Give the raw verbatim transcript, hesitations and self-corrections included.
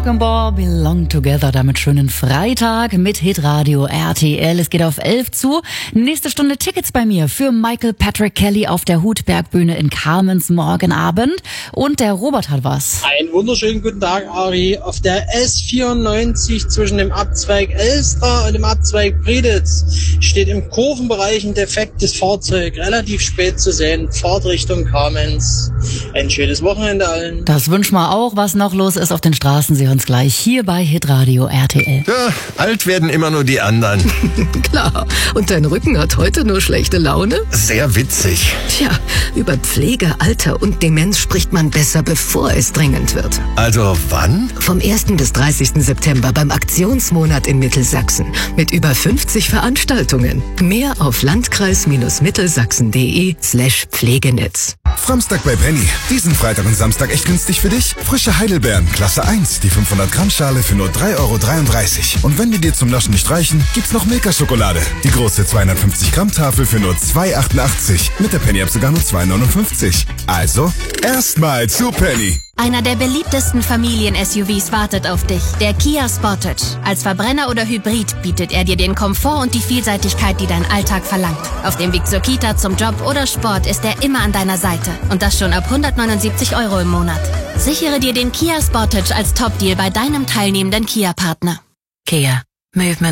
Mockingbird, Belong Together, damit schönen Freitag mit Hitradio R T L. Es geht auf elf zu. Nächste Stunde Tickets bei mir für Michael Patrick Kelly auf der Hutbergbühne in Carmens morgen Abend. Und der Robert hat was. Einen wunderschönen guten Tag, Ari. Auf der S vierundneunzig zwischen dem Abzweig Elster und dem Abzweig Breditz steht im Kurvenbereich ein defektes Fahrzeug. Relativ spät zu sehen. Fahrtrichtung Carmens. Ein schönes Wochenende allen. Das wünschen wir auch. Was noch los ist auf den Straßen, Sie hören es gleich hier bei Hitradio R T L. Ja, alt werden immer nur die anderen. Klar. Und dein Rücken hat heute nur schlechte Laune? Sehr witzig. Tja, über Pflege, Alter und Demenz spricht man besser, bevor es dringend wird. Also wann? Vom ersten bis dreißigsten September beim Aktionsmonat in Mittelsachsen. Mit über fünfzig Veranstaltungen. Mehr auf landkreis-mittelsachsen.de slash Pflegenetz. Samstag bei Penny. Diesen Freitag und Samstag echt günstig für dich? Frische Heidelbeeren, Klasse eins, die fünfhundert Gramm Schale für nur drei Euro dreiunddreißig. Und wenn die dir zum Naschen nicht reichen, gibt's noch Milka-Schokolade. Die große zweihundertfünfzig Gramm Tafel für nur zwei Euro achtundachtzig. Mit der Penny-App sogar nur zwei Euro neunundfünfzig. Also, erstmal zu Penny. Einer der beliebtesten Familien-S U Vs wartet auf dich, der Kia Sportage. Als Verbrenner oder Hybrid bietet er dir den Komfort und die Vielseitigkeit, die dein Alltag verlangt. Auf dem Weg zur Kita, zum Job oder Sport ist er immer an deiner Seite. Und das schon ab hundertneunundsiebzig Euro im Monat. Sichere dir den Kia Sportage als Top-Deal bei deinem teilnehmenden Kia-Partner. Kia. Movement.